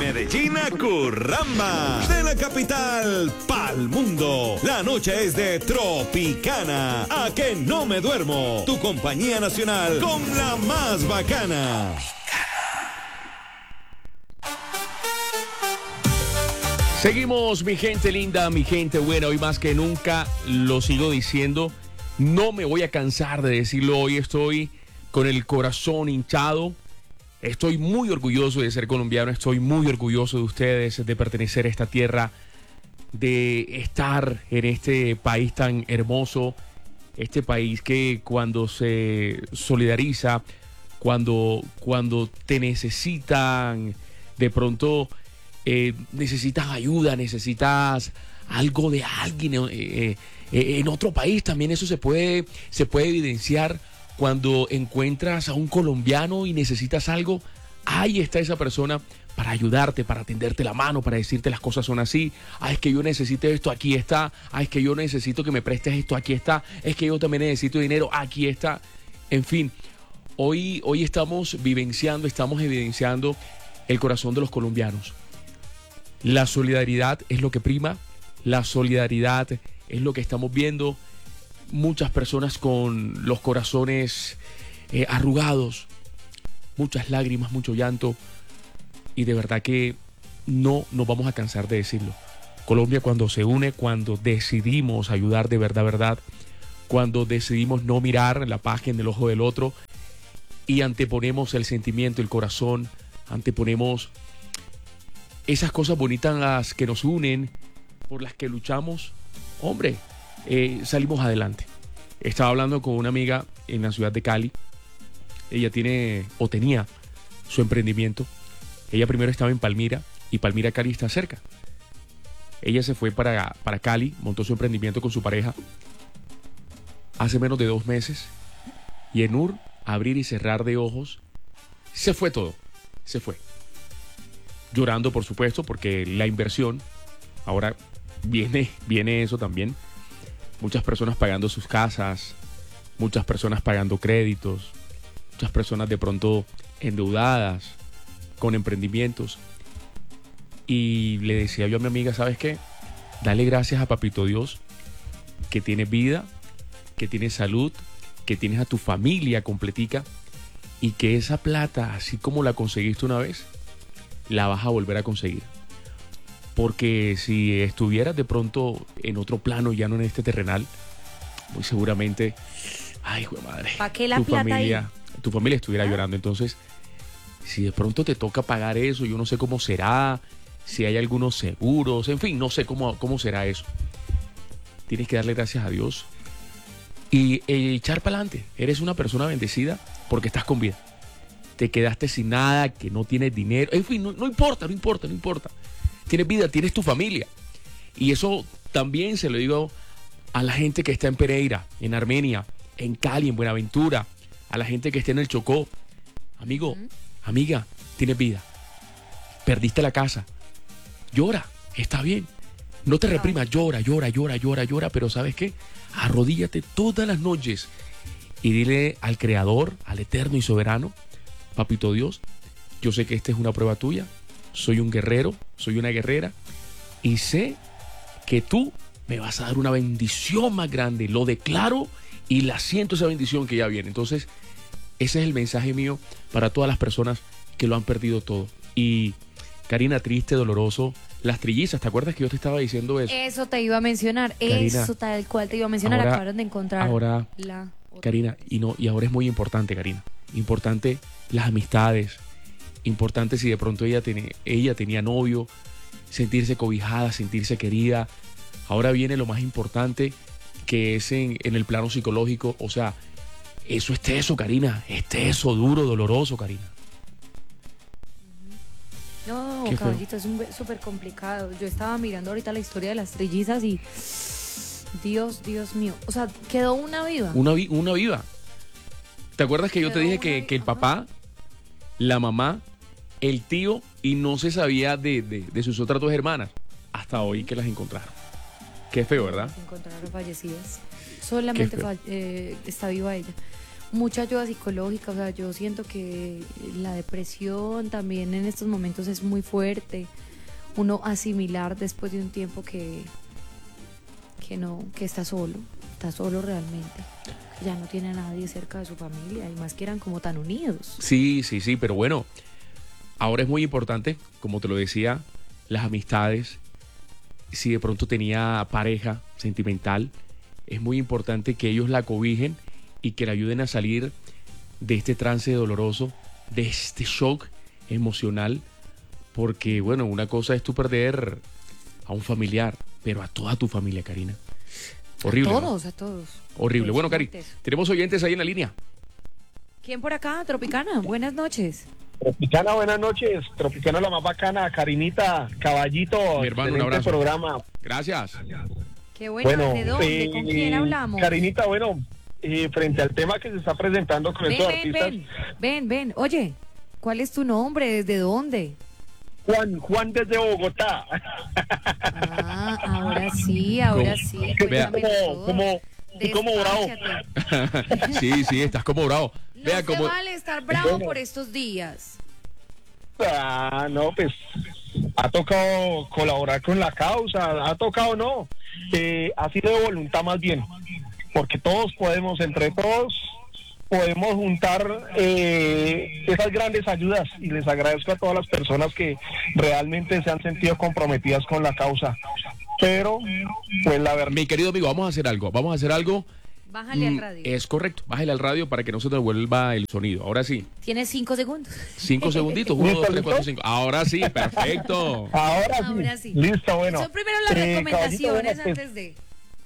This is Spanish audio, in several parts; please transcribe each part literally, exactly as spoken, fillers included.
Medellín a Curramba. De la capital pa'l mundo. La noche es de Tropicana. A que no me duermo. Tu compañía nacional con la más bacana. Seguimos, mi gente linda, mi gente buena. Hoy más que nunca lo sigo diciendo. No me voy a cansar de decirlo. Hoy estoy con el corazón hinchado. Estoy muy orgulloso de ser colombiano. Estoy muy orgulloso de ustedes, de pertenecer a esta tierra, de estar en este país tan hermoso. Este país que cuando se solidariza, cuando, cuando te necesitan, de pronto eh, necesitas ayuda, necesitas algo de alguien eh, eh, en otro país. También eso se puede, se puede evidenciar cuando encuentras a un colombiano y necesitas algo. Ahí está esa persona para ayudarte, para tenderte la mano, para decirte las cosas son así. Ah, es que yo necesito esto, aquí está. Ah, es que yo necesito que me prestes esto, aquí está. Es que yo también necesito dinero, aquí está. En fin, hoy, hoy estamos vivenciando, estamos evidenciando el corazón de los colombianos. La solidaridad es lo que prima, la solidaridad es lo que estamos viendo. Muchas personas con los corazones eh, arrugados, muchas lágrimas, mucho llanto. Y de verdad que no nos vamos a cansar de decirlo. Colombia, cuando se une, cuando decidimos ayudar de verdad, verdad, cuando decidimos no mirar la paja en el ojo del otro y anteponemos el sentimiento, el corazón, anteponemos esas cosas bonitas que nos unen, por las que luchamos, hombre, eh, salimos adelante. Estaba hablando con una amiga en la ciudad de Cali. Ella tiene o tenía su emprendimiento. Ella primero estaba en Palmira y Palmira, Cali está cerca. Ella se fue para, para Cali, montó su emprendimiento con su pareja hace menos de dos meses y en un abrir y cerrar de ojos se fue todo, se fue. Llorando, por supuesto, porque la inversión, ahora viene, viene eso también. Muchas personas pagando sus casas, muchas personas pagando créditos, muchas personas de pronto endeudadas con emprendimientos. Y le decía yo a mi amiga, ¿sabes qué? Dale gracias a Papito Dios que tienes vida, que tienes salud, que tienes a tu familia completica y que esa plata, así como la conseguiste una vez, la vas a volver a conseguir. Porque si estuvieras de pronto en otro plano, ya no en este terrenal, muy seguramente, ay, hijo de madre, ¿para qué la tu plata familia, ahí? tu familia estuviera ¿Ah? llorando. Entonces, si de pronto te toca pagar eso, yo no sé cómo será, si hay algunos seguros, en fin, no sé cómo, cómo será eso. Tienes que darle gracias a Dios y eh, echar para adelante. Eres una persona bendecida porque estás con vida. Te quedaste sin nada, que no tienes dinero, en fin, no, no importa, no importa, no importa. Tienes vida, tienes tu familia. Y eso también se lo digo a la gente que está en Pereira, en Armenia, en Cali, en Buenaventura, a la gente que está en el Chocó. Amigo, uh-huh. amiga, tienes vida. Perdiste la casa. Llora, está bien. No te reprimas, llora, llora, llora, llora, llora, pero ¿sabes qué? Arrodíllate todas las noches y dile al Creador, al Eterno y Soberano, Papito Dios, yo sé que esta es una prueba tuya, soy un guerrero, soy una guerrera y sé que tú me vas a dar una bendición más grande, lo declaro y la siento esa bendición que ya viene. Entonces, ese es el mensaje mío para todas las personas que lo han perdido todo. Y Karina, triste, doloroso, las trillizas, ¿te acuerdas que yo te estaba diciendo eso? Eso te iba a mencionar, Karina, eso tal cual te iba a mencionar, ahora, acabaron de encontrar ahora, la Karina, y no, y ahora es muy importante, Karina, importante las amistades, importante si de pronto ella, tiene, ella tenía novio, sentirse cobijada, sentirse querida. Ahora viene lo más importante, que es en, en el plano psicológico, o sea, eso es teso, Karina, es teso, duro, doloroso, Karina. No, caballito, es súper complicado. Yo estaba mirando ahorita la historia de las trillizas y Dios, Dios mío, o sea, quedó una viva. Una, vi, una viva. ¿Te acuerdas que yo quedó te dije que, que el papá, la mamá, el tío y no se sabía de, de, de sus otras dos hermanas? Hasta hoy que las encontraron. Qué feo, ¿verdad? Se encontraron fallecidas. Solamente fa eh, está viva ella. mucha ayuda psicológica, o sea, yo siento que la depresión también en estos momentos es muy fuerte, uno asimilar después de un tiempo que, que no, que está solo, está solo realmente, ya no tiene a nadie cerca de su familia, y más que eran como tan unidos. Sí, sí, sí, pero bueno, ahora es muy importante, como te lo decía, las amistades, si de pronto tenía pareja sentimental, es muy importante que ellos la cobijen y que la ayuden a salir de este trance doloroso, de este shock emocional, porque bueno, una cosa es tú perder a un familiar, pero a toda tu familia, Karina. Horrible. A todos, ¿no? a todos. Horrible. Bueno, Cari, tenemos oyentes ahí en la línea. ¿Quién por acá? Tropicana, buenas noches. Tropicana, buenas noches. Tropicana, la más bacana. Karinita, caballito. Mi hermano, un abrazo. Programa. Gracias. Qué bueno. Bueno, ¿De dónde? eh, ¿Con quién hablamos? Karinita, bueno, eh, frente al tema que se está presentando con Ven, estos ven, artistas. ven, ven, ven. Oye, ¿cuál es tu nombre? ¿Desde dónde? Juan, Juan desde Bogotá. Ah, ahora sí, ahora ¿Cómo? sí. Vea. Cuéntamelo todo. Como, como bravo. Despáchate. Sí, sí, estás como bravo. No Vea se como... vale estar bravo Bueno. por estos días. Ah, no, pues ha tocado colaborar con la causa, ha tocado no, eh, ha sido de voluntad más bien, porque todos podemos, entre todos, podemos juntar eh, esas grandes ayudas, y les agradezco a todas las personas que realmente se han sentido comprometidas con la causa, pero pues la verdad... Mi querido amigo, vamos a hacer algo, vamos a hacer algo. Bájale al Mm, radio. Es correcto, bájale al radio para que no se te devuelva el sonido. Ahora sí, Tienes cinco segundos. cinco segunditos, uno, dos, tres, cuatro, cinco. Ahora sí, perfecto. Ahora sí, Ahora sí. listo, bueno. Son primero las Eh, recomendaciones caballito, bueno, pues, antes de...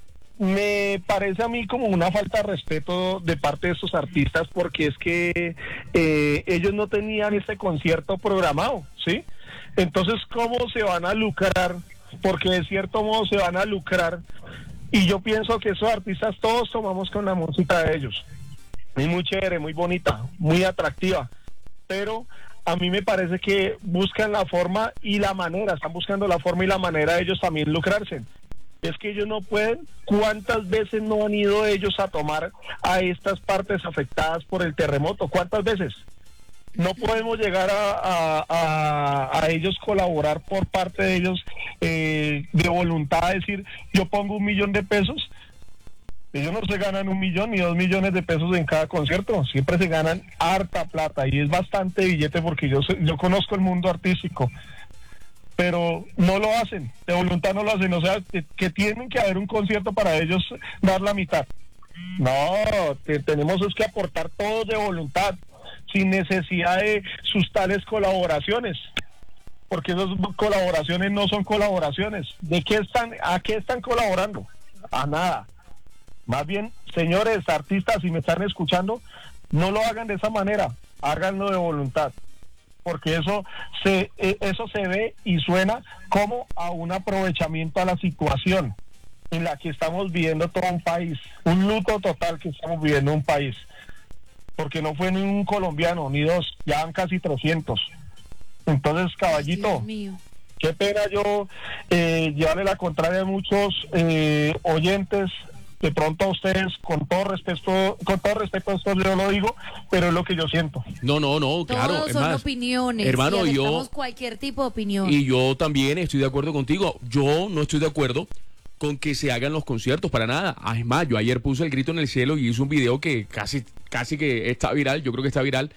me parece a mí como una falta de respeto de parte de estos artistas, porque es que eh, ellos no tenían este concierto programado, ¿sí? Entonces, ¿cómo se van a lucrar? Porque de cierto modo se van a lucrar, y yo pienso que esos artistas todos tomamos con la música de ellos. Es muy chévere, muy bonita, muy atractiva, pero a mí me parece que buscan la forma y la manera, están buscando la forma y la manera de ellos también lucrarse. Es que ellos no pueden. ¿Cuántas veces no han ido ellos a tomar a estas partes afectadas por el terremoto? ¿Cuántas veces? No podemos llegar a, a, a, a ellos colaborar por parte de ellos eh, de voluntad, decir, yo pongo un millón de pesos. Ellos no se ganan un millón ni dos millones de pesos en cada concierto, siempre se ganan harta plata, y es bastante billete, porque yo, sé- yo conozco el mundo artístico, pero no lo hacen, de voluntad no lo hacen, o sea, que, que tienen que haber un concierto para ellos dar la mitad. No, te- tenemos es que aportar todos de voluntad, sin necesidad de sus tales colaboraciones, porque esas colaboraciones no son colaboraciones. ¿De qué están, a qué están colaborando? A nada. Más bien, señores artistas, si me están escuchando, no lo hagan de esa manera, háganlo de voluntad, porque eso se eh, eso se ve y suena como a un aprovechamiento a la situación en la que estamos viviendo todo un país, un luto total que estamos viviendo un país, porque no fue ni un colombiano ni dos, ya van casi trescientos. Entonces, caballito, Dios mío. qué pena yo eh, llevarle la contraria a muchos eh, oyentes. De pronto a ustedes, con todo respeto, con todo respeto, esto yo lo digo, pero es lo que yo siento. No, no, no, claro. Todos es son más, opiniones. hermano, y yo- aceptamos cualquier tipo de opinión. Y yo también estoy de acuerdo contigo. Yo no estoy de acuerdo con que se hagan los conciertos para nada. Ah, es más, yo ayer puse el grito en el cielo y hice un video que casi, casi que está viral, yo creo que está viral,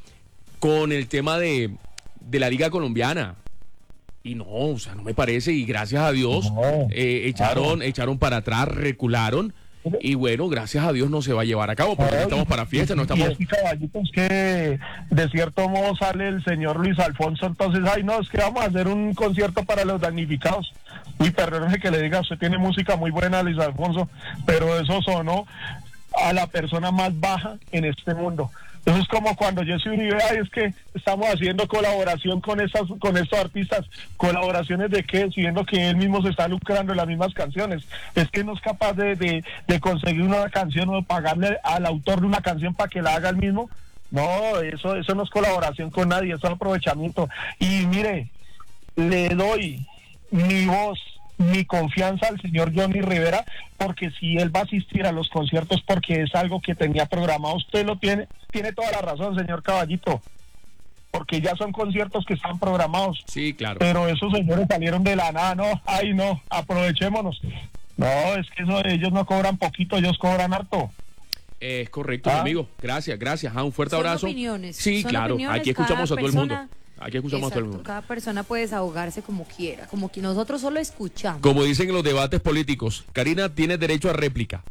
con el tema de, de la Liga Colombiana. Y no, o sea, no me parece, y gracias a Dios No, eh, echaron, claro. echaron para atrás, recularon, y bueno, gracias a Dios no se va a llevar a cabo, porque no Ay, estamos para fiesta, no y estamos... es que, caballito, es que de cierto modo sale el señor Luis Alfonso, entonces, ay no, es que vamos a hacer un concierto para los damnificados. Uy, perdóneme que le diga, usted tiene música muy buena, Luis Alfonso, pero eso sonó a la persona más baja en este mundo. Eso es como cuando Jesse Uribe, ay, es que estamos haciendo colaboración con estas, con estos artistas. ¿Colaboraciones de qué? Siendo que él mismo se está lucrando en las mismas canciones. Es que no es capaz de, de, de conseguir una canción o de pagarle al autor de una canción para que la haga él mismo. No, eso, eso no es colaboración con nadie, eso es aprovechamiento. Y mire, le doy mi voz, mi confianza al señor Johnny Rivera, porque si él va a asistir a los conciertos porque es algo que tenía programado, usted lo tiene, tiene toda la razón, señor Caballito, porque ya son conciertos que están programados. Sí, claro. Pero esos señores salieron de la nada, no, ay no, aprovechémonos. No, es que eso, ellos no cobran poquito, ellos cobran harto. Es correcto, ¿Ah? mi amigo. Gracias, gracias. Ah, un fuerte Son abrazo. opiniones, Sí, son claro. opiniones, Aquí escuchamos cada a todo el mundo. persona- Aquí escuchamos a todo el Exacto, mundo. cada persona puede desahogarse como quiera, como que nosotros solo escuchamos. Como dicen en los debates políticos, Karina tiene derecho a réplica.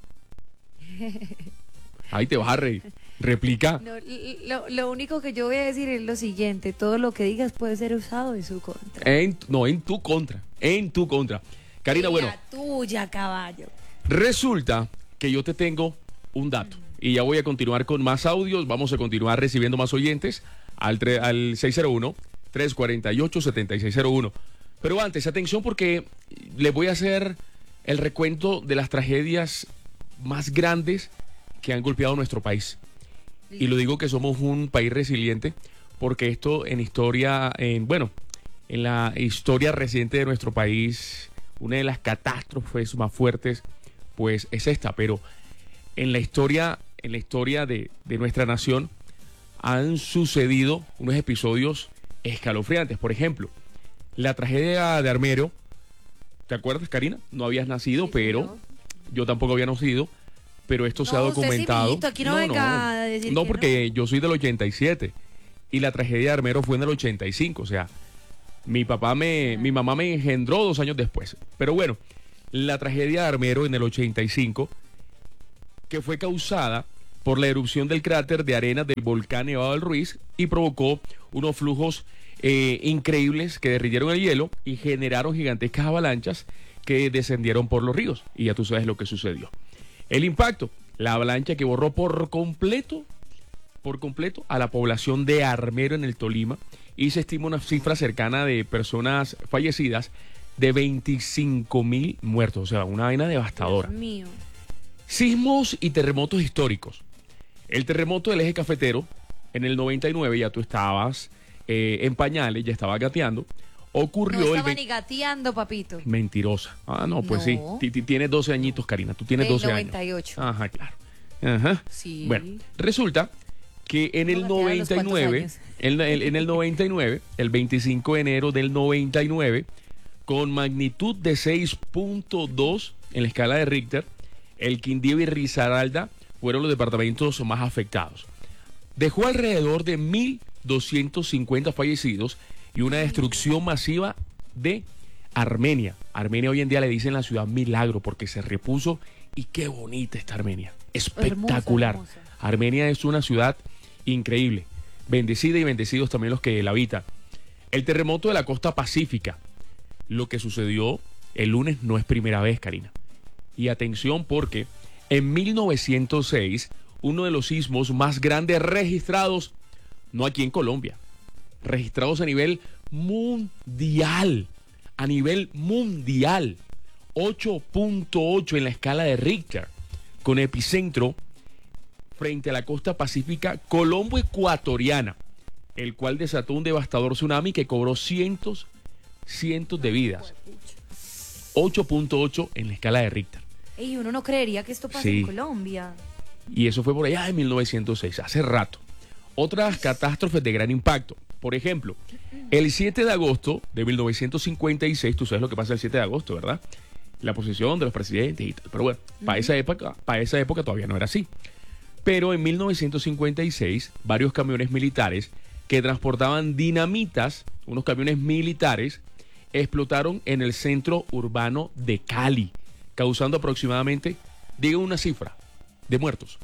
Ahí te vas a reír. Réplica. No, lo, lo único que yo voy a decir es lo siguiente, todo lo que digas puede ser usado en su contra. En, no, en tu contra. En tu contra. Karina, Y bueno, la tuya, caballo. resulta que yo te tengo un dato. Y ya voy a continuar con más audios. Vamos a continuar recibiendo más oyentes al, tre- al seis cero uno, tres cuatro ocho, siete seis cero uno. Pero antes, atención porque les voy a hacer el recuento de las tragedias más grandes que han golpeado nuestro país. Y lo digo que somos un país resiliente porque esto en historia, en bueno, en la historia reciente de nuestro país, una de las catástrofes más fuertes, pues es esta. Pero en la historia, en la historia de, de nuestra nación han sucedido unos episodios escalofriantes. Por ejemplo, la tragedia de Armero. ¿Te acuerdas, Karina? No habías nacido, Sí, pero señor. yo tampoco había nacido. Pero esto se ha No, usted sí, documentado. mijito, aquí no venga a decir no, que porque yo soy del ochenta y siete y la tragedia de Armero fue en el ochenta y cinco. O sea, mi papá me, mi mamá me engendró dos años después. Pero bueno, la tragedia de Armero en el ochenta y cinco, que fue causada por la erupción del cráter de arena del volcán Nevado del Ruiz y provocó unos flujos eh, increíbles que derritieron el hielo y generaron gigantescas avalanchas que descendieron por los ríos. Y ya tú sabes lo que sucedió. El impacto, la avalancha que borró por completo, por completo a la población de Armero en el Tolima, y se estima una cifra cercana de personas fallecidas de veinticinco mil muertos. O sea, una vaina devastadora. Dios mío. Sismos y terremotos históricos. El terremoto del eje cafetero en el noventa y nueve, ya tú estabas eh, en pañales, ya estabas gateando. Ocurrió No el estaba ve- ni gateando, papito. Mentirosa. Ah, no, pues No. sí. Ti- ti- Tienes doce añitos, Karina. Tú tienes Del doce noventa y años. ocho. Ajá, claro. Ajá. Sí. Bueno, resulta que en el No, gatea a los noventa y nueve, cuantos en, el- en el noventa y nueve, el veinticinco de enero del noventa y nueve, con magnitud de seis punto dos en la escala de Richter, el Quindío y Risaralda fueron los departamentos más afectados. Dejó alrededor de mil doscientos cincuenta fallecidos y una destrucción masiva de Armenia. Armenia hoy en día le dicen la ciudad milagro porque se repuso, y qué bonita está Armenia. Espectacular. Hermosa, hermosa. Armenia es una ciudad increíble, bendecida y bendecidos también los que la habitan. El terremoto de la costa pacífica. Lo que sucedió el lunes no es primera vez, Karina. Y atención porque en mil novecientos seis, uno de los sismos más grandes registrados, no aquí en Colombia, registrados a nivel mundial, a nivel mundial, ocho punto ocho en la escala de Richter, con epicentro frente a la costa pacífica colombo-ecuatoriana, el cual desató un devastador tsunami que cobró cientos, cientos de vidas. ocho punto ocho en la escala de Richter. Ey, uno no creería que esto pasa Sí. en Colombia. Y eso fue por allá en mil novecientos seis, hace rato. Otras catástrofes de gran impacto. Por ejemplo, el siete de agosto de mil novecientos cincuenta y seis, tú sabes lo que pasa el siete de agosto, ¿verdad? La posesión de los presidentes y tal. Pero bueno, para esa época, para esa época todavía no era así. Pero en mil novecientos cincuenta y seis, varios camiones militares que transportaban dinamitas, unos camiones militares, explotaron en el centro urbano de Cali, causando aproximadamente, diga una cifra, de muertos.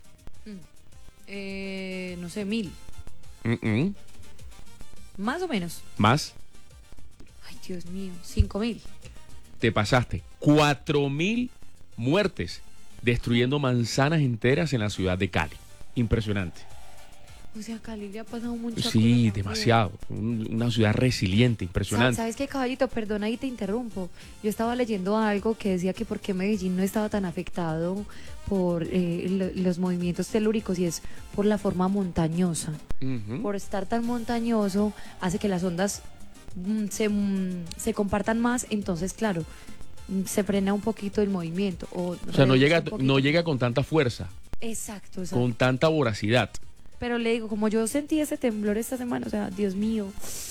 Eh, no sé, mil. Mm-mm. Más o menos. Más, Ay, Dios mío, cinco mil. te pasaste. Cuatro mil muertes, destruyendo manzanas enteras en la ciudad de Cali. Impresionante. O sea, Cali le ha pasado mucho. Sí, demasiado. Un- una ciudad resiliente, impresionante. ¿Sabes qué, caballito? Perdona y te interrumpo. Yo estaba leyendo algo que decía que por qué Medellín no estaba tan afectado por eh, lo- los movimientos telúricos, y es por la forma montañosa. Ujú. Por estar tan montañoso hace que las ondas mm, se, mm, se compartan más, entonces claro, mm, se frena un poquito el movimiento. O, O sea, no reduce llega, un poquito. no llega con tanta fuerza, Exacto, exacto. con tanta voracidad. Pero le digo, como yo sentí ese temblor esta semana, o sea, Dios mío,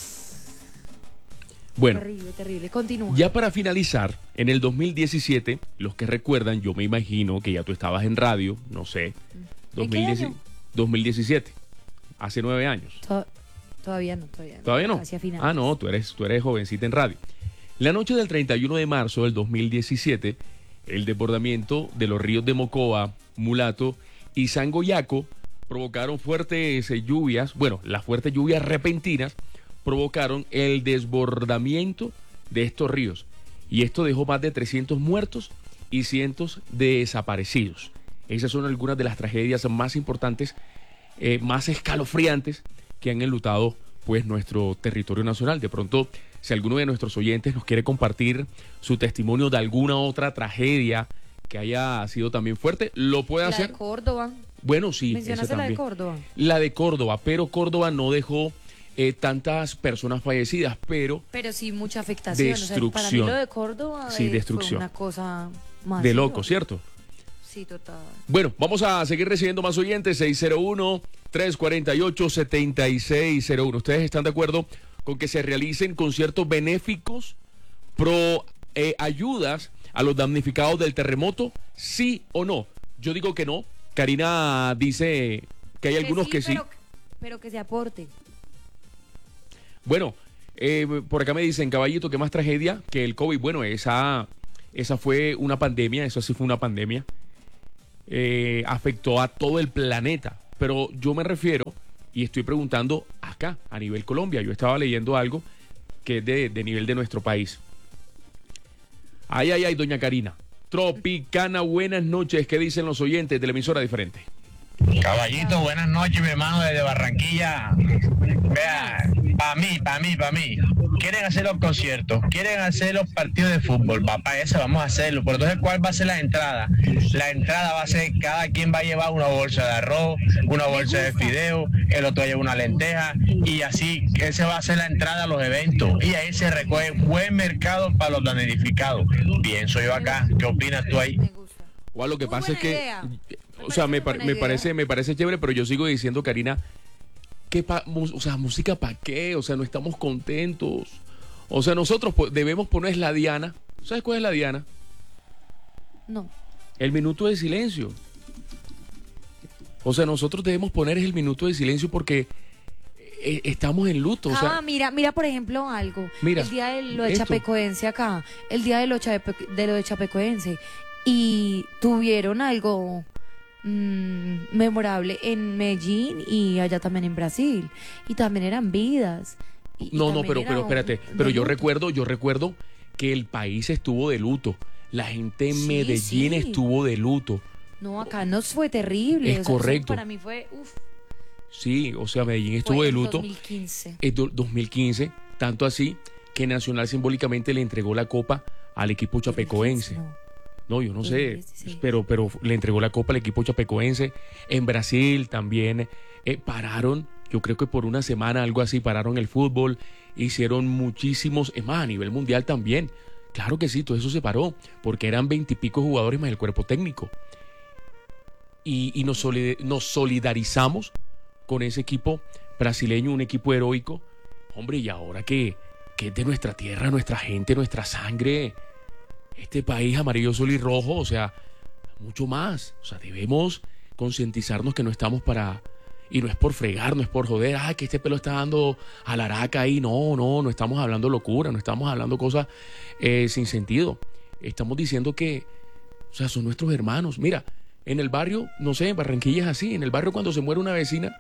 Bueno, terrible, terrible. Continúa. ya para finalizar, en el dos mil diecisiete, los que recuerdan, yo me imagino que ya tú estabas en radio, no sé, ¿En qué año? dos mil diecisiete, hace nueve años. To- todavía no, todavía no. ¿Todavía no? Hacia final. Ah, no, tú eres, tú eres jovencita en radio. La noche del treinta y uno de marzo del dos mil diecisiete, el desbordamiento de los ríos de Mocoa, Mulato y Sangoyaco provocaron fuertes eh, lluvias, bueno, las fuertes lluvias repentinas provocaron el desbordamiento de estos ríos. Y esto dejó más de trescientos muertos y cientos de desaparecidos. Esas son algunas de las tragedias más importantes, eh, más escalofriantes que han enlutado pues nuestro territorio nacional. De pronto, si alguno de nuestros oyentes nos quiere compartir su testimonio de alguna otra tragedia que haya sido también fuerte, lo puede La hacer. de Córdoba. Bueno, sí, ese ¿Mencionaste la de también. Córdoba? La de Córdoba, pero Córdoba no dejó eh, tantas personas fallecidas, pero Pero sí mucha afectación. O sea, para mí Destrucción. lo de Córdoba Sí, eh, destrucción. fue una cosa más. de loco, ¿cierto? Sí, total. Bueno, vamos a seguir recibiendo más oyentes. seis cero uno, tres cuatro ocho, siete seis cero uno. ¿Ustedes están de acuerdo con que se realicen conciertos benéficos pro eh, ayudas a los damnificados del terremoto? ¿Sí o no? Yo digo que no. Karina dice que hay algunos que sí. Pero, pero que se aporte. Bueno, eh, por acá me dicen, caballito, que más tragedia que el COVID. Bueno, esa, esa fue una pandemia, eso sí fue una pandemia. Eh, afectó a todo el planeta. Pero yo me refiero, y estoy preguntando acá, a nivel Colombia. Yo estaba leyendo algo que es de, de nivel de nuestro país. Ay, ay, ay, doña Karina. Tropicana, buenas noches. ¿Qué dicen los oyentes de la emisora diferente? Caballito, buenas noches, mi hermano, desde Barranquilla. Vea, para mí, para mí, para mí. Quieren hacer los conciertos, quieren hacer los partidos de fútbol, papá, eso vamos a hacerlo. Pero entonces, ¿cuál va a ser la entrada? La entrada va a ser, cada quien va a llevar una bolsa de arroz, una bolsa de fideo, el otro lleva una lenteja, y así, esa va a ser la entrada a los eventos. Y ahí se recoge buen mercado para los damnificados. Pienso yo acá, ¿qué opinas tú ahí? Me gusta. O lo que Muy pasa es buena que, idea. o sea, me, parece par- buena me idea. parece, me parece chévere, pero yo sigo diciendo, Karina, ¿qué pa- mu- o sea, música para qué? O sea, no estamos contentos. O sea, nosotros po- debemos poner la diana. ¿Sabes cuál es la diana? No. El minuto de silencio. O sea, nosotros debemos poner el minuto de silencio porque eh, estamos en luto. O Ah, sea, mira, mira, por ejemplo, algo. Mira, el día de lo de esto. Chapecoense acá. El día de lo, Chape- de lo de Chapecoense. Y tuvieron algo mm, memorable en Medellín y allá también en Brasil. Y también eran vidas. Y- y no, no, también pero, era pero un- espérate. de Pero yo luto. recuerdo, yo recuerdo que el país estuvo de luto. La gente en Sí, Medellín sí. estuvo de luto. No, acá nos fue terrible. Es o sea, eso correcto. para mí fue, uf, Sí, o sea, Medellín estuvo fue de en luto. dos mil quince. Es do- dos mil quince, tanto así que Nacional simbólicamente le entregó la copa al equipo chapecoense. No. No, yo no sé, dos mil dieciséis. pero, pero le entregó la copa al equipo chapecoense. En Brasil también eh, pararon, yo creo que por una semana, algo así, pararon el fútbol, hicieron muchísimos, es más, a nivel mundial también. Claro que sí, todo eso se paró, porque eran veintipico jugadores más el cuerpo técnico. Y, y nos, solid- nos solidarizamos con ese equipo brasileño, un equipo heroico. Hombre, y ahora que, que es de nuestra tierra, nuestra gente, nuestra sangre, este país amarillo, azul y rojo, o sea, mucho más. O sea, debemos concientizarnos que no estamos para... Y no es por fregar, no es por joder, ah, que este pelo está dando a la araca ahí. No, no, no estamos hablando locura, no estamos hablando cosas eh, sin sentido. Estamos diciendo que, o sea, son nuestros hermanos. Mira, en el barrio, no sé, en Barranquilla es así. En el barrio cuando se muere una vecina,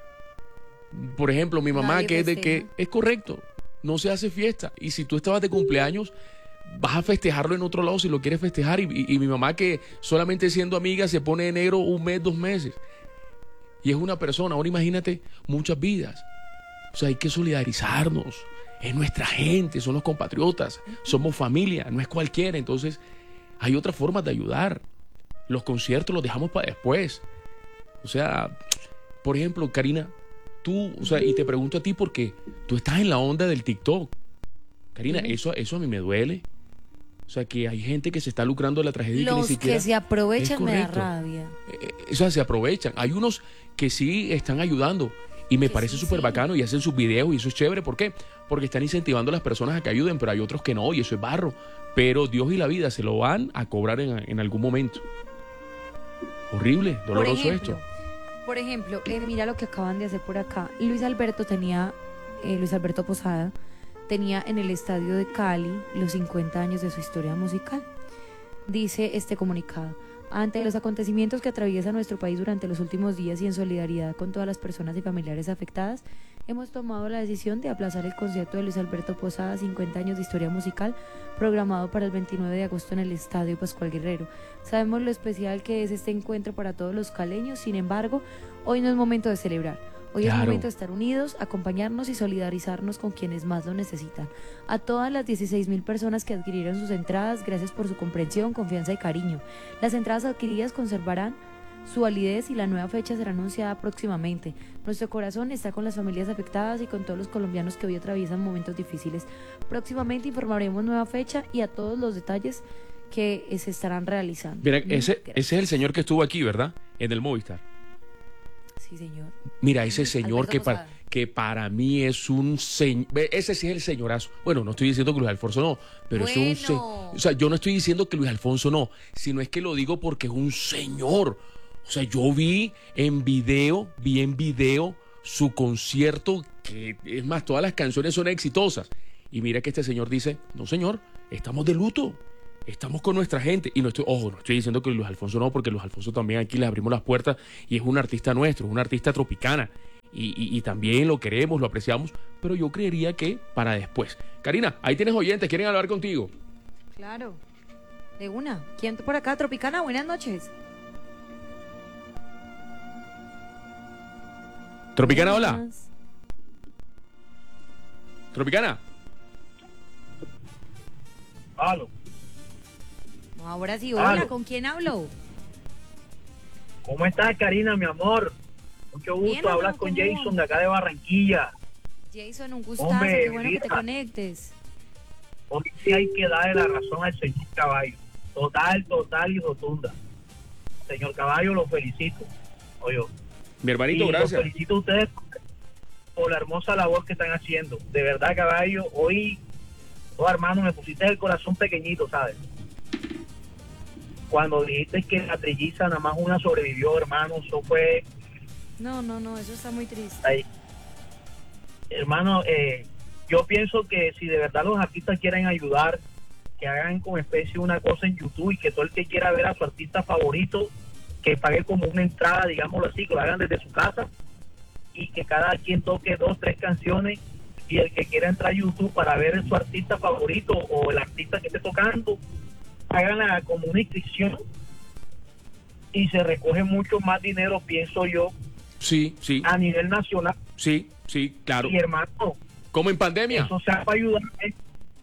por ejemplo, mi mamá, Nadie que es de que festeja. es correcto, no se hace fiesta. Y si tú estabas de cumpleaños, vas a festejarlo en otro lado si lo quieres festejar. Y, y- y mi mamá, que solamente siendo amiga se pone de negro un mes, dos meses. Y es una persona. Ahora imagínate muchas vidas. O sea, hay que solidarizarnos. Es nuestra gente, son los compatriotas, somos familia, no es cualquiera. Entonces, hay otras formas de ayudar. Los conciertos los dejamos para después. O sea, por ejemplo, Karina, tú, o sea, y te pregunto a ti porque tú estás en la onda del TikTok. Karina, Dime. eso, eso a mí me duele. O sea, que hay gente que se está lucrando de la tragedia y que ni Los siquiera que se aprovechan es me da correcto. rabia. Eh, o sea, se aprovechan. Hay unos que sí están ayudando y me Que parece sí, súper sí. bacano y hacen sus videos y eso es chévere. ¿Por qué? Porque están incentivando a las personas a que ayuden, pero hay otros que no y eso es barro. Pero Dios y la vida se lo van a cobrar en, en algún momento. Horrible, Por doloroso ejemplo, esto. por ejemplo, eh, mira lo que acaban de hacer por acá. Luis Alberto tenía, eh, Luis Alberto Posada, tenía en el estadio de Cali los cincuenta años de su historia musical. Dice este comunicado: ante los acontecimientos que atraviesa nuestro país durante los últimos días y en solidaridad con todas las personas y familiares afectadas, hemos tomado la decisión de aplazar el concierto de Luis Alberto Posada, cincuenta años de historia musical, programado para el veintinueve de agosto en el Estadio Pascual Guerrero. Sabemos lo especial que es este encuentro para todos los caleños, sin embargo, hoy no es momento de celebrar. Hoy Claro. es momento de estar unidos, acompañarnos y solidarizarnos con quienes más lo necesitan. A todas las dieciséis mil personas que adquirieron sus entradas, gracias por su comprensión, confianza y cariño. Las entradas adquiridas conservarán su validez y la nueva fecha será anunciada próximamente. Nuestro corazón está con las familias afectadas y con todos los colombianos que hoy atraviesan momentos difíciles. Próximamente informaremos nueva fecha y a todos los detalles que eh, se estarán realizando. Mira, Mil ese, gracias. ese es el señor que estuvo aquí, ¿verdad? En el Movistar. Sí, señor. Mira, ese señor Alberto que para, Posada. que para mí es un señor. Ese sí es el señorazo. Bueno, no estoy diciendo que Luis Alfonso no, pero es un se- Bueno. O sea, yo no estoy diciendo que Luis Alfonso no, sino es que lo digo porque es un señor. O sea, yo vi en video, vi en video su concierto, que es más, todas las canciones son exitosas. Y mira que este señor dice: no, señor, estamos de luto. Estamos con nuestra gente. Y no estoy, ojo, no estoy diciendo que Luis Alfonso no, porque Luis Alfonso también aquí le abrimos las puertas y es un artista nuestro, es un artista tropicana. Y, y, y también lo queremos, lo apreciamos, pero yo creería que para después. Karina, ahí tienes oyentes, quieren hablar contigo. Claro. De una. ¿Quién por acá? Tropicana, buenas noches. Tropicana, hola. Buenas. Tropicana. Aló. Ahora sí, hola, Aló. ¿con quién hablo? ¿Cómo estás, Karina, mi amor? Mucho gusto Bien, hablar amor, con ¿cómo Jason va? de acá de Barranquilla. Jason, un gustazo, Hombre, qué bueno que te mira. conectes. Hoy sí hay que darle la razón al señor Caballo. Total, total y rotunda. Señor Caballo, lo felicito. Oye, Mi hermanito, y gracias. los felicito a ustedes por la hermosa labor que están haciendo. De verdad, Caballo, hoy, oh, hermano, me pusiste el corazón pequeñito, ¿sabes? Cuando dijiste que la trilliza nada más una sobrevivió, hermano, eso fue... No, no, no, eso está muy triste. Ahí. Hermano, eh, yo pienso que si de verdad los artistas quieren ayudar, que hagan como especie una cosa en YouTube y que todo el que quiera ver a su artista favorito, que pague como una entrada, digámoslo así, que lo hagan desde su casa y que cada quien toque dos, tres canciones y el que quiera entrar a YouTube para ver su artista favorito o el artista que esté tocando, hagan como una inscripción y se recoge mucho más dinero, pienso yo, Sí, sí, a nivel nacional. sí, sí, claro. Y hermano, Como en pandemia. eso sea para ayudar. ¿eh?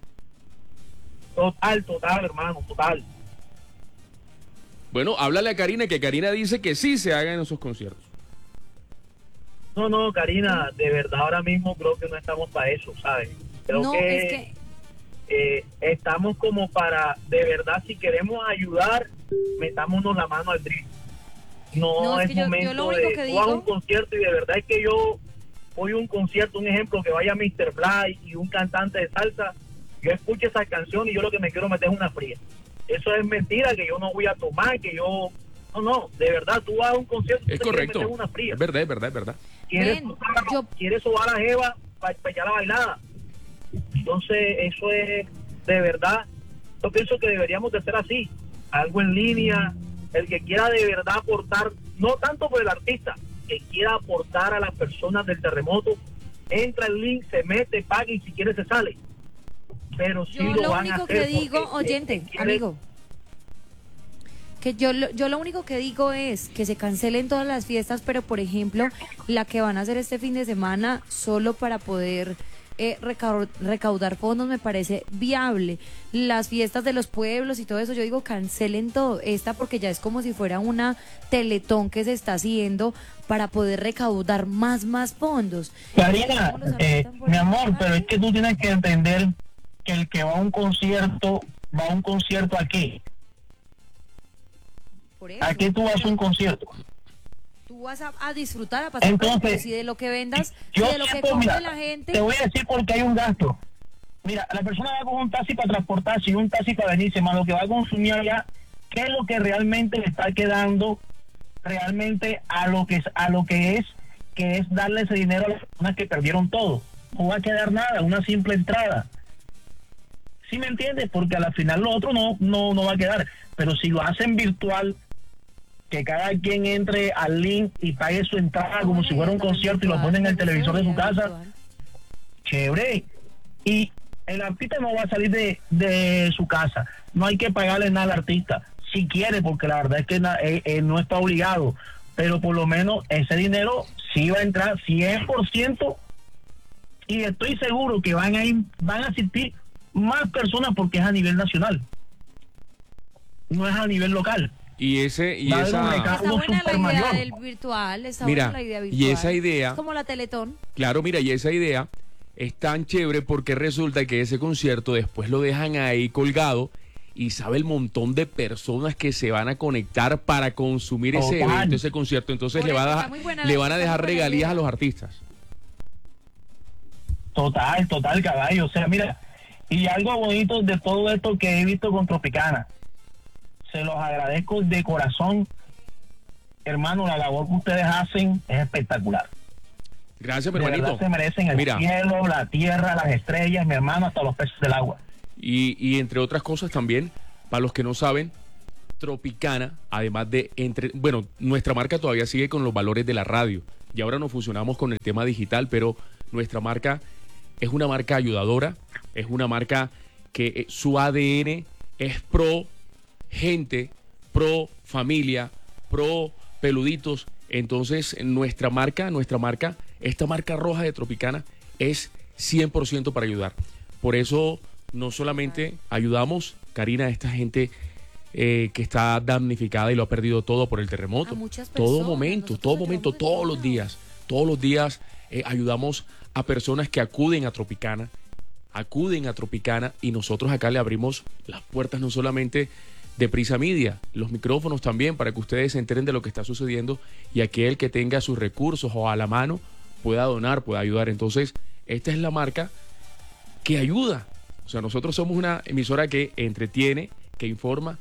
Total, total, hermano, total. Bueno, háblale a Karina, que Karina dice que sí se hagan esos conciertos. No, no, Karina, de verdad ahora mismo creo que no estamos para eso, ¿sabes? Creo No, que, es que eh, estamos como para, de verdad, si queremos ayudar, metámonos la mano al drill. No, No, es es, que yo- yo momento lo único de que tú hagas digo- un concierto y de verdad es que yo voy a un concierto, un ejemplo, que vaya mister Bly y un cantante de salsa, yo escucho esa canción y yo lo que me quiero meter es una fría. Eso es mentira, que yo no voy a tomar, que yo... No, no, de verdad, tú vas a un concierto y Es tú te quieres correcto. meter una fría. Es verdad, es verdad, es verdad. Quieres, Ven, sobar, yo- quieres sobar a la jeva para echar la bailada. Entonces, eso es de verdad. Yo pienso que deberíamos de ser así. Algo en línea. El que quiera de verdad aportar, no tanto por el artista, que quiera aportar a las personas del terremoto, entra el link, se mete, paga y si quiere se sale. Pero sí yo lo, lo van a único hacer que digo, porque oyente, el que quiere- amigo, que yo lo, yo lo único que digo es que se cancelen todas las fiestas, pero por ejemplo, la que van a hacer este fin de semana solo para poder eh, recau- recaudar fondos me parece viable. Las fiestas de los pueblos y todo eso, yo digo cancelen todo. Esta porque ya es como si fuera una teletón que se está haciendo para poder recaudar más, más fondos. Karina, Como los eh, artistas por mi ahí, amor, ¿vale? pero es que tú tienes que entender que el que va a un concierto, va a un concierto aquí. Por eso, ¿A qué tú vas a un concierto? tú vas a, a disfrutar, a pasar. Entonces, pero si de lo que vendas, yo si de lo que siento, compre mira, la gente. te voy a decir porque hay un gasto. Mira, la persona va con un taxi para transportarse y un taxi para venirse, más lo que va a consumir allá, ¿qué es lo que realmente le está quedando realmente a lo que es, a lo que es, que es darle ese dinero a las personas que perdieron todo? No va a quedar nada, una simple entrada. ¿Sí me entiendes? Porque a la final lo otro no, no, no va a quedar. Pero si lo hacen virtual, que cada quien entre al link y pague su entrada como si fuera un concierto y lo ponen en el televisor de su casa, chévere. Y el artista no va a salir de, de su casa, no hay que pagarle nada al artista, si quiere, porque la verdad es que na, él, él no está obligado, pero por lo menos ese dinero sí va a entrar cien por ciento y estoy seguro que van a ir, van a asistir más personas porque es a nivel nacional, no es a nivel local. Y ese y Va a haber un esa Está recargo buena la super idea mayor. del virtual, está Mira, buena la idea virtual. y esa idea- Es como la Teletón. Claro, mira, y esa idea es tan chévere porque resulta que ese concierto después lo dejan ahí colgado y sabe el montón de personas que se van a conectar para consumir ese Total. evento, ese concierto. Entonces Por le, va a eso dar- está muy buena le la- van a está dejar muy buena regalías idea. a los artistas. Total, total, caballo. O sea, mira, y algo bonito de todo esto que he visto con Tropicana, se los agradezco de corazón, hermano, la labor que ustedes hacen es espectacular. Gracias, mi De verdad hermanito. se merecen el Mira, cielo, la tierra, las estrellas, mi hermano, hasta los peces del agua. y, y entre otras cosas también, para los que no saben, Tropicana, además de entre, bueno, nuestra marca todavía sigue con los valores de la radio y ahora nos fusionamos con el tema digital, pero nuestra marca es una marca ayudadora, es una marca que eh, su A D N es pro gente, pro familia, pro peluditos. Entonces, nuestra marca, nuestra marca, esta marca roja de Tropicana es cien por ciento para ayudar. Por eso, no solamente ayudamos, Karina, a esta gente eh, que está damnificada y lo ha perdido todo por el terremoto. A muchas Todo personas, momento, nosotros todo ayudamos momento, de todos todos los lados. días, todos los días eh, ayudamos a personas que acuden a Tropicana, acuden a Tropicana y nosotros acá le abrimos las puertas no solamente de Prisa Media, los micrófonos también para que ustedes se enteren de lo que está sucediendo y aquel que tenga sus recursos o a la mano pueda donar, pueda ayudar. Entonces, esta es la marca que ayuda. O sea, nosotros somos una emisora que entretiene, que informa,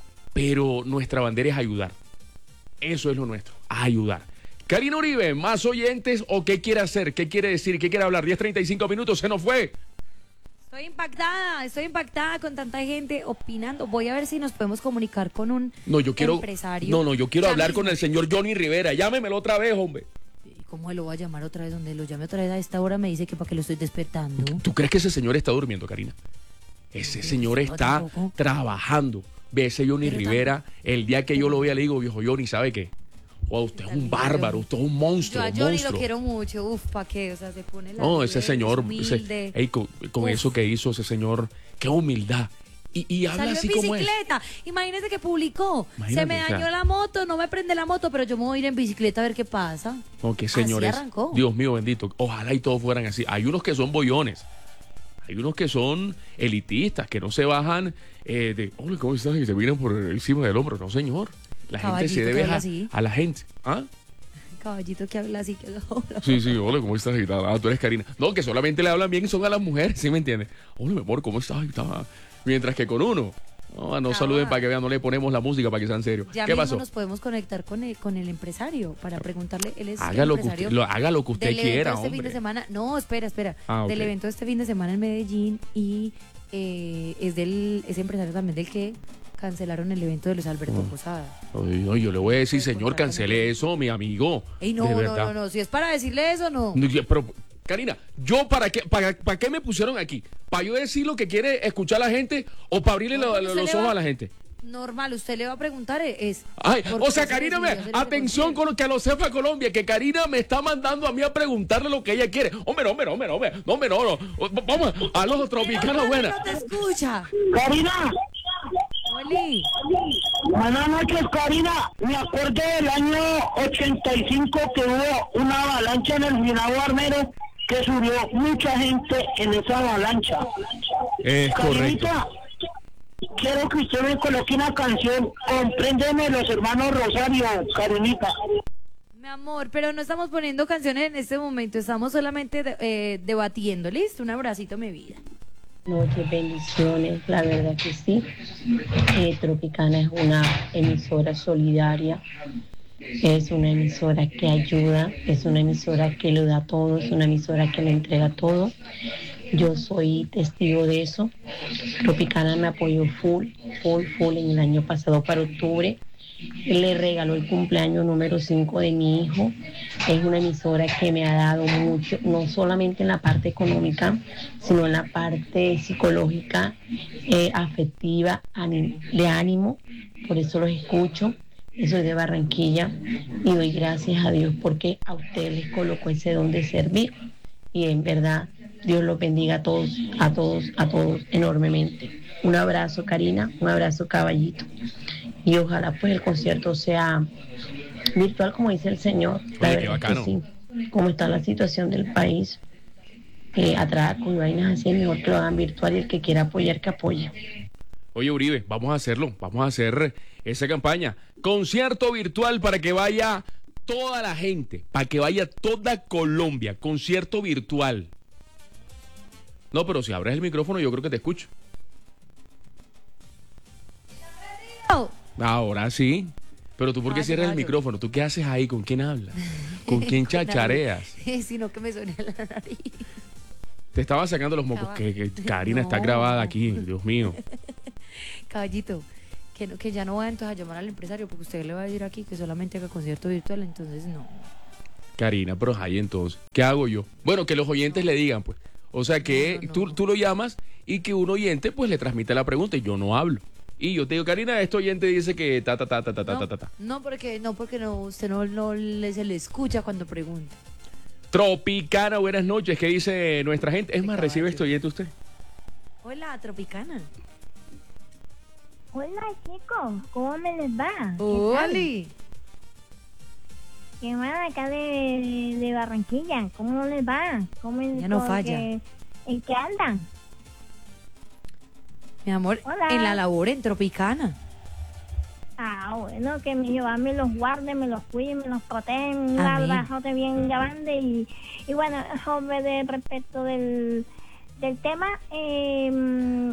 pero nuestra bandera es ayudar. Eso es lo nuestro, ayudar. Karina Uribe, ¿más oyentes o qué quiere hacer? ¿Qué quiere decir? ¿Qué quiere hablar? diez treinta y cinco minutos, se nos fue. Estoy impactada, estoy impactada con tanta gente opinando. Voy a ver si nos podemos comunicar con un No, yo quiero. empresario. No, no, yo quiero Ya hablar mismo. con el señor Johnny Rivera. Llámemelo otra vez, hombre. ¿Y cómo lo voy a llamar otra vez? Donde lo llame otra vez a esta hora me dice que para qué lo estoy despertando. ¿Tú crees que ese señor está durmiendo, Karina? Ese señor no, está tampoco. trabajando. Ve ese Johnny Pero Rivera. El día que yo lo vea, le digo, viejo Johnny, ¿sabe qué? Wow, usted es un bárbaro, usted es un Yo monstruo, a un Johnny monstruo. lo quiero mucho. Uf, ¿para qué? O sea, se pone la No, ese piel, señor, es ese- humilde. ey, con, con Uf. eso que hizo ese señor, qué humildad. Y, y habla Salió así en como es. bicicleta. Imagínese que publicó. Imagínate, se me o sea. dañó la moto, no me prende la moto, pero yo me voy a ir en bicicleta a ver qué pasa. No, qué Así señores. arrancó. Dios mío bendito. Ojalá y todos fueran así. Hay unos que son bollones. Hay unos que son elitistas, que no se bajan eh, de, hola, ¿cómo estás? Y se vienen por encima del hombro. No, señor. La gente Caballito se que debe habla a, así. a la gente. ¿Ah? Caballito que habla así que hola. Sí, sí, hola, ¿cómo estás? Y tal. Ah, tú eres Karina. No, que solamente le hablan bien son a las mujeres, ¿sí me entiendes? Hola, mi amor, ¿cómo estás? Y tal. Mientras que con uno, no, no Ah. saluden para que vean, no le ponemos la música para que sean serios. Ya ¿Qué mismo pasó? nos podemos conectar con el, con el empresario para preguntarle. Él es Haga lo que empresario usted, lo, haga lo que usted del evento quiera, de este fin hombre. de semana. No, espera, espera. Ah, ok. Del evento de este fin de semana en Medellín y eh, es del es empresario también del que cancelaron el evento de los Alberto Oh. Posada. Ay, no, yo le voy a decir, Pues, señor, contratan cancele a- eso, mi amigo. Ey, no, de no, verdad. no, no, si es para decirle eso, no. No, ya, pero, Karina, ¿yo para qué, para, para qué me pusieron aquí? ¿Para yo decir lo que quiere escuchar la gente o para abrirle No, lo- porque lo- usted los le ojos va- a la gente? Normal, usted le va a preguntar eh, es. Ay, ¿por o qué sea, se Karina, decidió me, hacer ese atención concierto? con lo que lo sepa Colombia, que Karina me está mandando a mí a preguntarle lo que ella quiere. Hombre, no, hombre, no, hombre, no, hombre, no, hombre, no, no. Vamos a los tropicanos, buenas. No te escucha. Karina, Oli. buenas noches, Karina. Me acuerdo del año ochenta y cinco que hubo una avalancha en el Finado Armero que subió mucha gente en esa avalancha. Es correcto. Karinita, quiero que usted me coloque una canción, Compréndeme, los hermanos Rosario, Karinita. Mi amor, pero no estamos poniendo canciones en este momento, estamos solamente de- eh, debatiendo. ¿Listo? Un abracito, mi vida. Noches, bendiciones, la verdad que sí. Eh, Tropicana es una emisora solidaria, es una emisora que ayuda, es una emisora que lo da todo, es una emisora que le entrega todo. Yo soy testigo de eso. Tropicana me apoyó full, full, full en el año pasado para octubre. Él le regaló el cumpleaños número cinco de mi hijo. Es una emisora que me ha dado mucho, no solamente en la parte económica, sino en la parte psicológica, eh, afectiva, anim- de ánimo. Por eso los escucho. Yo soy de Barranquilla y doy gracias a Dios porque a ustedes les colocó ese don de servir. Y en verdad, Dios los bendiga a todos, a todos, a todos enormemente. Un abrazo, Karina, un abrazo, Caballito. Y ojalá pues el concierto sea virtual, como dice el Señor. La Oye, qué verdad es que bacano. sí. Como está la situación del país, eh, atraco y vainas así, es mejor que lo hagan virtual y el que quiera apoyar, que apoye. Oye, Uribe, vamos a hacerlo, vamos a hacer esa campaña. Concierto virtual para que vaya toda la gente, para que vaya toda Colombia. Concierto virtual. No, pero si abres el micrófono yo creo que te escucho. Oh, Ahora sí. Pero tú, ¿por qué Ah, cierras el gallo. micrófono? ¿Tú qué haces ahí? ¿Con quién hablas? ¿Con quién con nadie. chachareas? Sino que me suene la nariz. Te estaban sacando los mocos. Estaba- Que, que Karina está No. grabada aquí, Dios mío. Caballito, que, no- que ya no voy entonces a llamar al empresario porque usted le va a decir aquí que solamente haga concierto virtual, entonces no. Karina, pero ahí entonces, ¿qué hago yo? Bueno, que los oyentes le digan, pues. O sea, que No, no, tú, no. tú lo llamas y que un oyente, pues, le transmite la pregunta y yo no hablo. Y yo te digo, Karina, este oyente dice que ta, ta, ta, ta, ta, ta, no, ta, ta, ta. no, porque no, porque no, usted no, no le, se le escucha cuando pregunta. Tropicana, buenas noches. ¿Qué dice nuestra gente? Es Qué más, ¿recibe caballo. este oyente usted? Hola, Tropicana. Hola chicos, ¿cómo me les va? ¿Qué tal? Oli. ¿Qué más acá de, de Barranquilla? ¿Cómo les va? ¿Cómo Ya no con falla. qué- ¿En qué andan? Mi amor, Hola. en la labor en Tropicana. Ah, bueno, que mi Jehová me los guarde, me los cuide, me los protege, un Amén. abrazote bien grande y, y bueno, sobre respecto del, del tema, eh,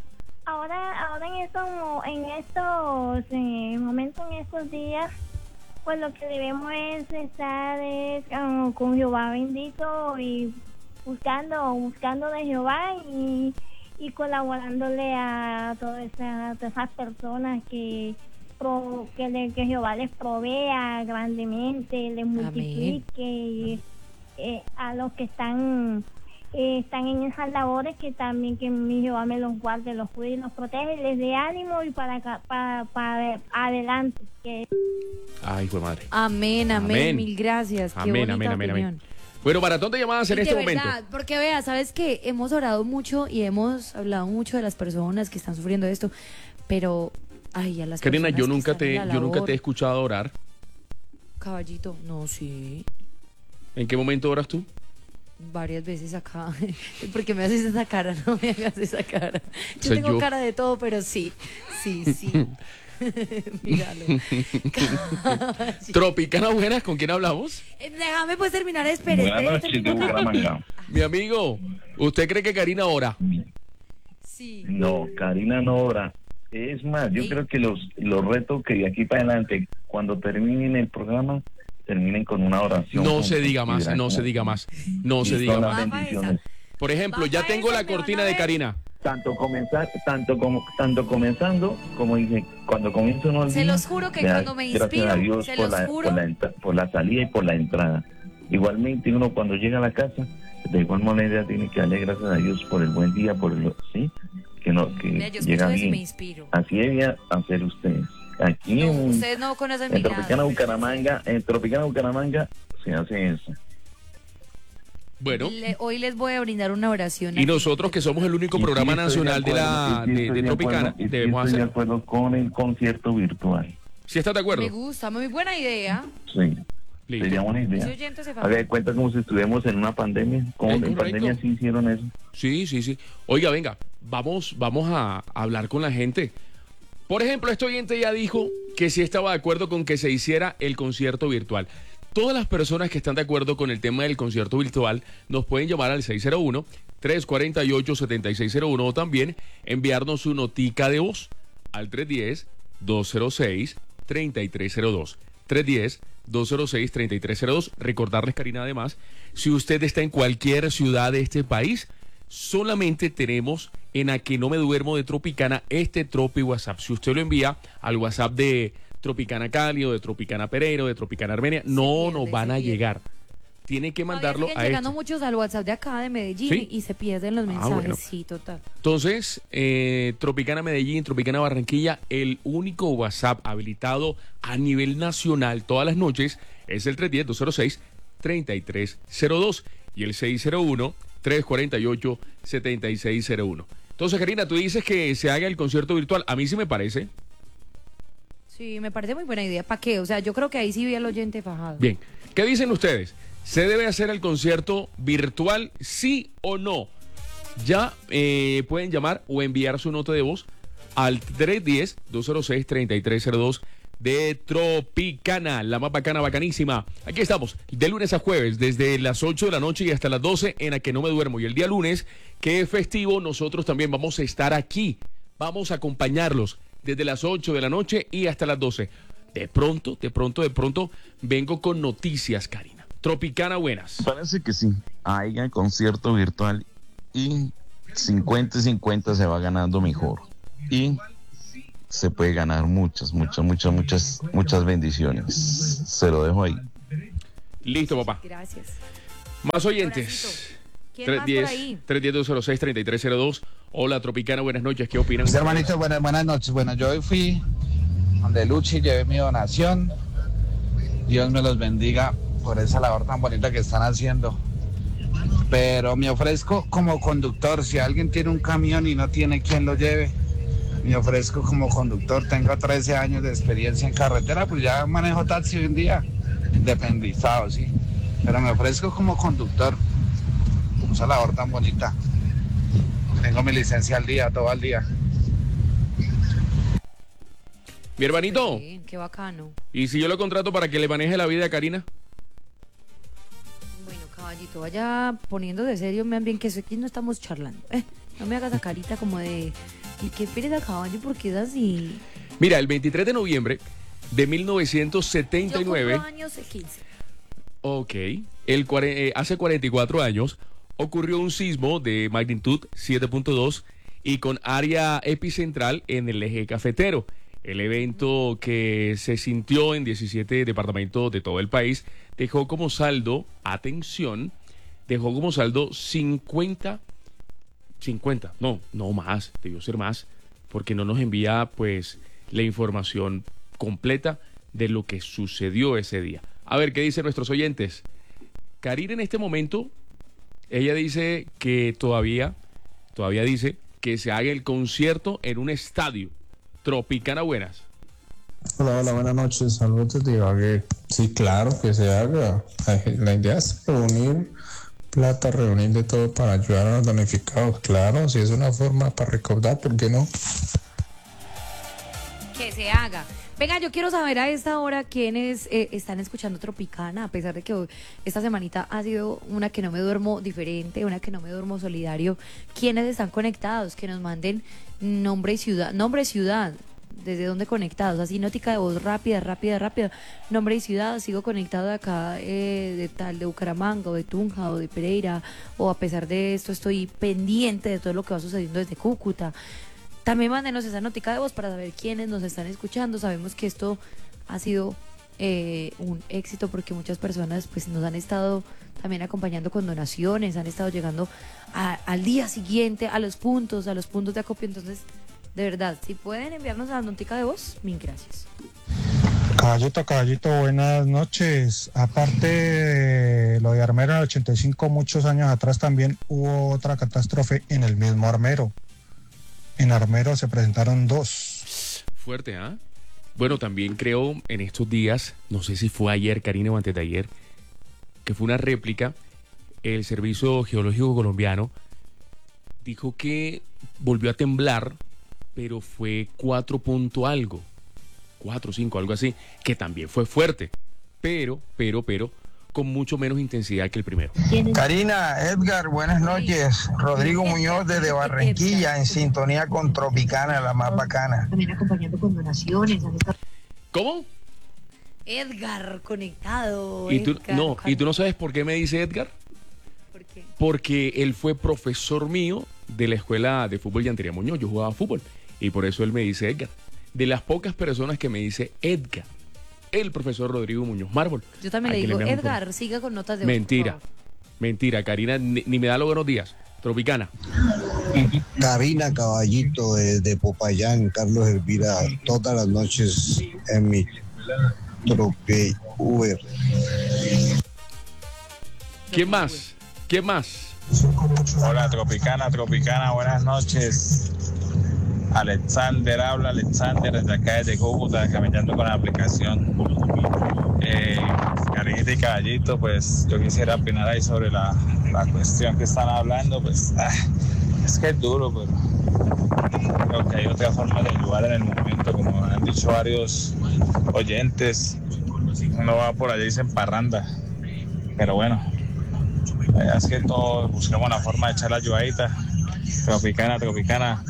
ahora, ahora en estos, mo- en estos eh, momentos, en estos días, pues lo que debemos es estar es, ah, con Jehová bendito y buscando, buscando de Jehová y, y colaborándole a todas esas, a todas esas personas que pro- que, le- que Jehová les provea grandemente, les multiplique y, eh, a los que están eh, están en esas labores, que también que mi Jehová me los guarde, los cuide y los protege, les dé ánimo y para acá- para, para adelante, que Ay, fue madre. Amén, amén, Amén. mil gracias. Qué Amén, bonita amén, amén, opinión. amén. Bueno, maratón de llamadas en Y este de momento. verdad, porque vea, sabes que hemos orado mucho y hemos hablado mucho de las personas que están sufriendo esto, pero ay, a las Karina, personas yo que nunca están te, en la yo nunca te he labor, escuchado orar. Caballito, no, sí, ¿En qué momento oras tú? varias veces acá. ¿Por qué me haces esa cara? No me hagas esa cara. Yo Soy tengo yo. cara de todo, pero sí, sí, sí. Míralo. Caballito. Tropicana, buenas, ¿con quién hablamos? Eh, Déjame pues terminar, espere. Buenas espere, noches de tengo que- Bucaramanga. Mi amigo, ¿usted cree que Karina ora? Sí. No, Karina no ora. Es más, yo Ey. creo que los, los retos que de aquí para adelante, cuando terminen el programa, terminen con una oración. No juntos, se diga más, y verán no se cómo- diga más, no y se diga son más. las Vamos a bendiciones. Por ejemplo, ya Vamos a tengo eso, la me van cortina a de ver. Karina. Tanto comenzar, tanto como tanto comenzando, como dice, cuando comienza uno el Se día, los juro que le da cuando me gracias inspiro, a Dios se por los la, juro. por la entra- por la salida y por la entrada. Igualmente uno cuando llega a la casa, de igual manera tiene que darle gracias a Dios por el buen día, por el sí, que no que Mira, yo escucho llega eso y me bien. inspiro. Así debía hacer ustedes. Aquí No, en, ustedes no conocen mi en Tropicana lado. Bucaramanga, en Tropicana Bucaramanga se hace eso. Bueno, Le- hoy les voy a brindar una oración. y aquí. nosotros que somos el único Y programa sí estoy nacional de, acuerdo, la y sí de, estoy de Tropicana, acuerdo, y sí debemos estoy de hacer. acuerdo con el concierto virtual. ¿Sí estás de acuerdo? Me gusta, muy buena idea. Sí, Listo. sería buena idea. Ese oyente se Haga de cuenta como si estuviéramos en una pandemia. Como Es en correcto. pandemia sí hicieron eso. Sí, sí, sí. Oiga, venga, vamos, vamos a hablar con la gente. Por ejemplo, este oyente ya dijo que sí estaba de acuerdo con que se hiciera el concierto virtual. Todas las personas que están de acuerdo con el tema del concierto virtual nos pueden llamar al seis cero uno, tres cuatro ocho, siete seis cero uno o también enviarnos su notica de voz al tres uno cero, dos cero seis, tres tres cero dos. tres uno cero, dos cero seis, tres tres cero dos. Recordarles, Karina, además, si usted está en cualquier ciudad de este país, solamente tenemos en A Que No Me Duermo de Tropicana este Tropi WhatsApp. Si usted lo envía al WhatsApp de Tropicana Cali o de Tropicana Pereira o de Tropicana Armenia, no pierde, nos van a pierde. llegar. Tiene que mandarlo a llegando este. muchos al WhatsApp de acá de Medellín, ¿sí? Y se pierden los mensajes, ah, bueno. Sí, total. Entonces, eh, Tropicana Medellín, Tropicana Barranquilla, el único WhatsApp habilitado a nivel nacional todas las noches es el tres uno cero, dos cero seis, tres tres cero dos y el seis cero uno, tres cuatro ocho, siete seis cero uno. Entonces, Karina, tú dices que se haga el concierto virtual. A mí sí me parece. Sí, me parece muy buena idea. ¿Para qué? O sea, yo creo que ahí sí vi al oyente fajado. Bien, ¿qué dicen ustedes? ¿Se debe hacer el concierto virtual, sí o no? Ya eh, pueden llamar o enviar su nota de voz al tres uno cero, dos cero seis, tres tres cero dos de Tropicana, la más bacana, bacanísima. Aquí estamos, de lunes a jueves, desde las ocho de la noche y hasta las doce en A Que No Me Duermo. Y el día lunes, que es festivo, nosotros también vamos a estar aquí. Vamos a acompañarlos desde las ocho de la noche y hasta las doce. De pronto, de pronto, de pronto, vengo con noticias, Karina. Tropicana, buenas. Parece que sí, hay el concierto virtual y cincuenta y cincuenta se va ganando mejor. Y se puede ganar muchas, muchas, muchas, muchas, muchas bendiciones. Se lo dejo ahí. Listo, papá. Gracias. Más oyentes. ¿Quién más por ahí? tres uno cero, dos cero seis, tres tres cero dos. Hola, Tropicana, buenas noches. ¿Qué opinan? Sí, hermanito, buenas, buenas noches. Bueno, yo hoy fui donde Luchi, llevé mi donación. Dios me los bendiga por esa labor tan bonita que están haciendo. Pero me ofrezco como conductor, si alguien tiene un camión y no tiene quien lo lleve, me ofrezco como conductor. Tengo trece años de experiencia en carretera, pues ya manejo taxi hoy en día, independizado, sí. Pero me ofrezco como conductor, esa labor tan bonita. Tengo mi licencia al día, todo al día. Mi hermanito. Sí, qué bacano. ¿Y si yo lo contrato para que le maneje la vida a Karina? Bueno, caballito, vaya poniéndose serio, me bien que aquí no estamos charlando. Eh, no me hagas la carita como de... ¿Y qué pereza, caballo? ¿Por qué es así? Mira, el veintitrés de noviembre de mil novecientos setenta y nueve... Yo cumplo años quince. Ok. El, eh, hace cuarenta y cuatro años ocurrió un sismo de magnitud siete punto dos y con área epicentral en el eje cafetero. El evento, que se sintió en diecisiete departamentos de todo el país, dejó como saldo, atención, dejó como saldo cincuenta, cincuenta, no, no más, debió ser más, porque no nos envía pues la información completa de lo que sucedió ese día. A ver, ¿qué dicen nuestros oyentes? Karina en este momento, ella dice que todavía, todavía dice que se haga el concierto en un estadio. Tropicana, buenas. Hola, hola, buenas noches. Saludos de Ibagué. Sí, claro que se haga. La idea es reunir plata, reunir de todo para ayudar a los damnificados. Claro, si es una forma para recaudar, ¿por qué no? Que se haga. Venga, yo quiero saber a esta hora quiénes eh, están escuchando Tropicana, a pesar de que hoy, esta semanita ha sido una que no me duermo diferente, una que no me duermo solidario. ¿Quiénes están conectados? Que nos manden nombre y ciudad, nombre y ciudad, desde dónde conectados, así nótica de voz rápida, rápida, rápida, nombre y ciudad, sigo conectado de acá, eh, de tal, de Bucaramanga, o de Tunja, o de Pereira, o a pesar de esto estoy pendiente de todo lo que va sucediendo desde Cúcuta. También mándenos esa notica de voz para saber quiénes nos están escuchando. Sabemos que esto ha sido eh, un éxito porque muchas personas pues nos han estado también acompañando con donaciones, han estado llegando a, al día siguiente a los puntos, a los puntos de acopio. Entonces, de verdad, si pueden enviarnos la notica de voz, mil gracias. Caballito, caballito, buenas noches. Aparte de lo de Armero en el ochenta y cinco, muchos años atrás también hubo otra catástrofe en el mismo Armero. En Armero se presentaron dos. Fuerte, ¿ah? ¿eh? Bueno, también creo en estos días, no sé si fue ayer, Karina, o antes de ayer, que fue una réplica, el Servicio Geológico Colombiano dijo que volvió a temblar, pero fue cuatro punto algo, cuatro, cinco, algo así, que también fue fuerte, pero, pero, pero, con mucho menos intensidad que el primero. Karina, Edgar, buenas noches. Rodrigo Muñoz desde Barranquilla, en sintonía con Tropicana, la más bacana. También acompañando con donaciones. ¿Cómo? Edgar, conectado. ¿Y tú, Edgar, no, ¿y tú no sabes por qué me dice Edgar? ¿Por qué? Porque él fue profesor mío de la escuela de fútbol Yantería Muñoz. Yo jugaba fútbol y por eso él me dice Edgar. De las pocas personas que me dice Edgar, el profesor Rodrigo Muñoz Mármol. Yo también le digo, Edgar, siga con notas de voz. Mentira, mentira, Karina, ni, ni me da los buenos días. Tropicana. Karina Caballito de Popayán, Carlos Elvira, todas las noches en mi Trope Uber. ¿Quién más? ¿Quién más? Hola, Tropicana, Tropicana, buenas noches. Alexander habla, Alexander desde acá desde Cúcuta, caminando con la aplicación. Eh, Carinita y Caballito, pues yo quisiera opinar ahí sobre la, la cuestión que están hablando, pues ah, es que es duro, pero creo que hay otra forma de ayudar en el momento, como han dicho varios oyentes, uno va por allá y se emparranda, pero bueno, eh, es que todos buscamos una forma de echar la ayudadita. Tropicana, Tropicana.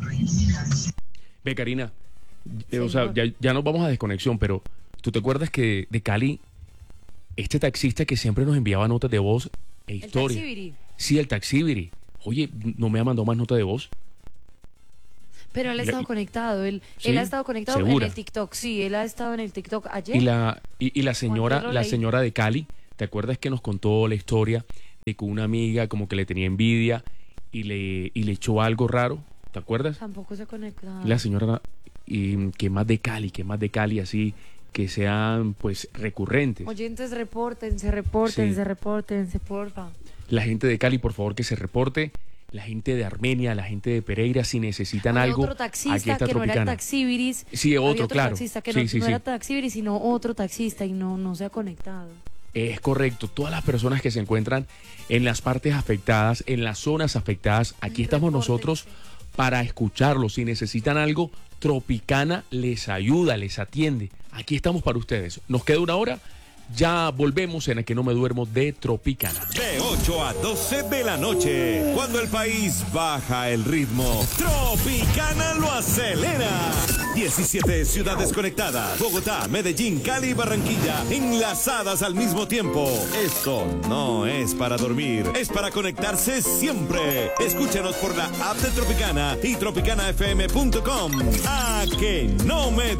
Ve, Karina, eh, o sea, ya, ya nos vamos a desconexión, pero ¿tú te acuerdas que de Cali, este taxista que siempre nos enviaba notas de voz e historia? ¿El taxibiri? Sí, el taxibiri. Oye, ¿no me ha mandado más notas de voz? Pero él ha estado y, conectado, él, ¿sí? él ha estado conectado ¿Segura? en el TikTok, sí, él ha estado en el TikTok ayer. Y la, y, y la señora, Ayer lo la leí. señora de Cali, ¿te acuerdas que nos contó la historia de que una amiga como que le tenía envidia y le, y le echó algo raro? ¿Te acuerdas? Tampoco se ha conectado. La señora, y que más de Cali, que más de Cali, así, que sean pues recurrentes. Oyentes, repórtense, repórtense, Sí. repórtense, porfa. La gente de Cali, por favor, que se reporte. La gente de Armenia, la gente de Pereira, si necesitan Había algo, otro aquí taxista está que no era el Tropicana. taxibiris. Sí, Había otro, claro. taxista que Sí, no, sí, no sí. era taxibiris, sino otro taxista y no, no se ha conectado. Es correcto. Todas las personas que se encuentran en las partes afectadas, en las zonas afectadas, aquí estamos nosotros para escucharlos. Si necesitan algo, Tropicana les ayuda, les atiende. Aquí estamos para ustedes. Nos queda una hora. Ya volvemos en el que no me duermo de Tropicana. De ocho a doce de la noche, cuando el país baja el ritmo, Tropicana lo acelera. diecisiete ciudades conectadas, Bogotá, Medellín, Cali y Barranquilla, enlazadas al mismo tiempo. Esto no es para dormir, es para conectarse siempre. Escúchanos por la app de Tropicana y tropicana f m punto com. A que no me